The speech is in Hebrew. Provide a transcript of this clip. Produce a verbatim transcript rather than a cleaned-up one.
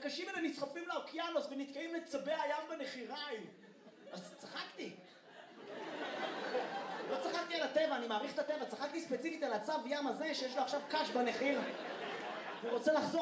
והקרקשים האלה נסחפים לאוקיינוס ונתקעים לצבי הים בנחיריים. אז צחקתי. לא צחקתי על הטבע, אני מעריך את הטבע, צחקתי ספציפית על הצב ים הזה שיש לו עכשיו קש בנחיר. הוא רוצה לחזור.